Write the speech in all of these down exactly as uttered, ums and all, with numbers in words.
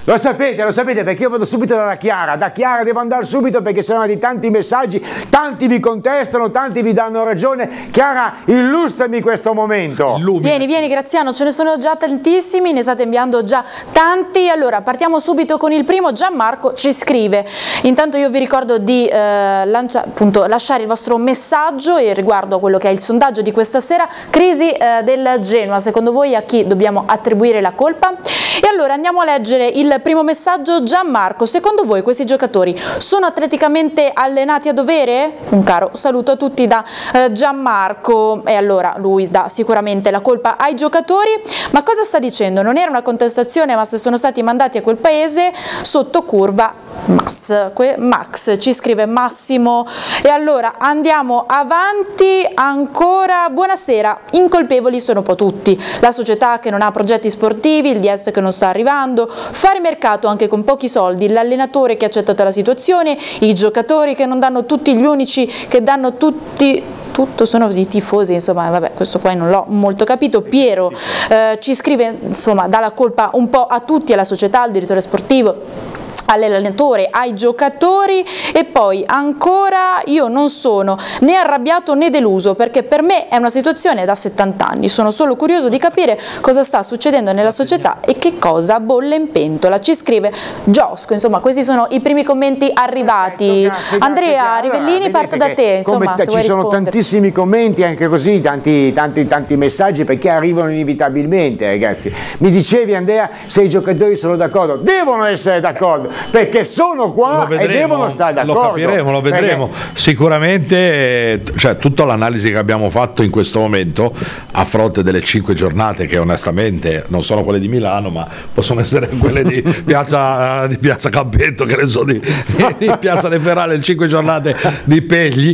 Lo sapete, lo sapete perché io vado subito dalla Chiara, da Chiara devo andare subito perché sono di tanti messaggi, tanti vi contestano, tanti vi danno ragione. Chiara, illustrami questo momento. Illumina. Vieni, vieni Graziano, ce ne sono già tantissimi, ne state inviando già tanti. Allora, partiamo subito con il primo. Gianmarco ci scrive: intanto io vi ricordo di eh, lancia, appunto, lasciare il vostro messaggio e riguardo a quello che è il sondaggio di questa sera, crisi eh, del Genoa, secondo voi a chi dobbiamo attribuire la colpa? E allora andiamo a leggere il primo messaggio. Gianmarco, secondo voi questi giocatori sono atleticamente allenati a dovere? Un caro saluto a tutti da eh, Gianmarco. E allora lui dà sicuramente la colpa ai giocatori, ma cosa sta dicendo? Non era una contestazione, ma se sono stati mandati a quel paese sotto curva Max, Max ci scrive Massimo. E allora andiamo avanti ancora. Buonasera, incolpevoli sono un po' tutti, la società che non ha progetti sportivi, il D S che non sta arrivando, fare mercato anche con pochi soldi, l'allenatore che ha accettato la situazione, i giocatori che non danno tutti, gli unici che danno tutti tutto sono i tifosi, insomma, vabbè, questo qua non l'ho molto capito. Piero eh, ci scrive, insomma, dà la colpa un po' a tutti, alla società, al direttore sportivo, all'allenatore, ai giocatori. E poi ancora, io non sono né arrabbiato né deluso perché per me è una situazione da settanta anni, sono solo curioso di capire cosa sta succedendo nella società e che cosa bolle in pentola, ci scrive Giosco. Insomma, questi sono i primi commenti arrivati. Perfetto, grazie, Andrea grazie, Rivellini, allora, parto da te, insomma, se ci sono tantissimi commenti, anche così, tanti, tanti, tanti messaggi perché arrivano inevitabilmente, ragazzi. Mi dicevi, Andrea, se i giocatori sono d'accordo, devono essere d'accordo perché sono qua vedremo, e devono stare d'accordo. Lo capiremo, lo vedremo. Perché... Sicuramente, cioè, tutta l'analisi che abbiamo fatto in questo momento, a fronte delle cinque giornate che onestamente non sono quelle di Milano, ma possono essere quelle di Piazza, di Piazza Campetto, che ne so, di, di Piazza De Ferrari, le cinque giornate di Pegli,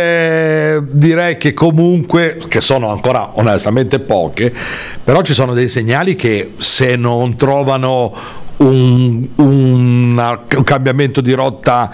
eh, direi che comunque, che sono ancora onestamente poche, però ci sono dei segnali che se non trovano Un, un, un cambiamento di rotta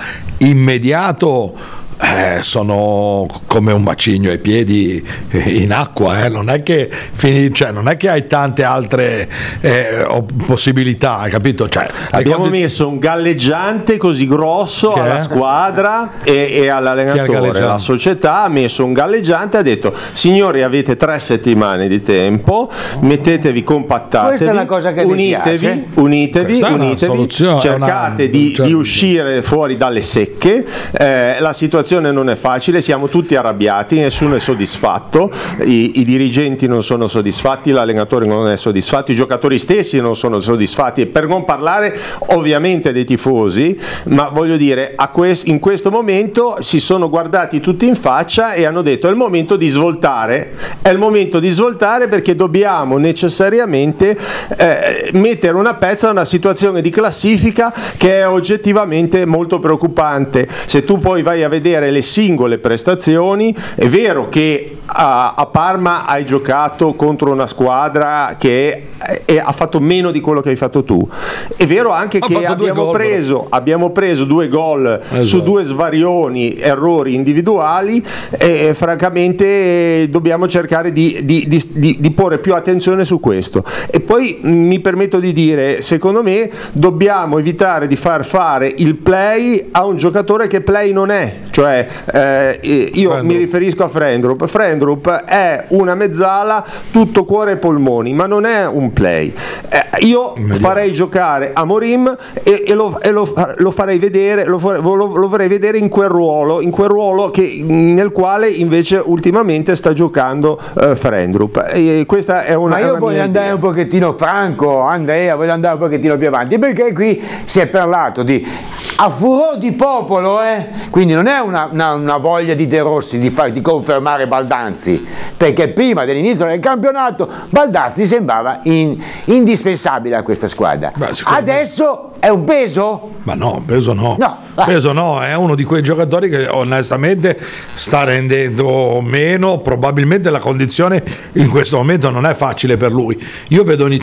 immediato eh, sono come un bacigno ai piedi in acqua, eh. non è che fini, cioè, non è che hai tante altre eh, possibilità, hai capito? Cioè, abbiamo condi- messo un galleggiante così grosso che alla è? squadra e, e all'allenatore, la società ha messo un galleggiante e ha detto: signori, avete tre settimane di tempo, mettetevi, compattatevi, questa è una cosa che unitevi, mi unitevi, unitevi cercate di, di uscire fuori dalle secche. Eh, la situazione non è facile, siamo tutti arrabbiati, nessuno è soddisfatto, I, i dirigenti non sono soddisfatti, l'allenatore non è soddisfatto, i giocatori stessi non sono soddisfatti, per non parlare ovviamente dei tifosi. Ma voglio dire, a quest, in questo momento si sono guardati tutti in faccia e hanno detto: è il momento di svoltare, è il momento di svoltare perché dobbiamo necessariamente eh, mettere una pezza a una situazione di classifica che è oggettivamente molto preoccupante. Se tu poi vai a vedere le singole prestazioni, è vero che a, a Parma hai giocato contro una squadra che è, è, ha fatto meno di quello che hai fatto tu, è vero anche ha che abbiamo preso, abbiamo preso due gol esatto. su due svarioni, errori individuali, e francamente dobbiamo cercare di, di, di, di, di porre più attenzione su questo. E poi mi permetto di dire, secondo me dobbiamo evitare di far fare il play a un giocatore che play non è, cioè eh, io Frendrup. mi riferisco a Frendrup. Frendrup è una mezzala tutto cuore e polmoni, ma non è un play. Eh, io farei giocare Amorim e, e, lo, e lo, lo farei vedere, lo, lo, lo vorrei vedere in quel ruolo, in quel ruolo che, nel quale invece ultimamente sta giocando eh, Frendrup. E questa è una. Ma io è una voglio andare idea. un pochettino franco, Andrea, voglio andare un pochettino più avanti, perché qui si è parlato di a furor di popolo, eh? Quindi non è una, una, una voglia di De Rossi di, far, di confermare Baldanzi, perché prima dell'inizio del campionato Baldanzi sembrava in, indispensabile a questa squadra. Beh, adesso è un peso? Ma no, peso no. No. Peso no, è uno di quei giocatori che onestamente sta rendendo meno, probabilmente la condizione in questo momento non è facile per lui. Io vedo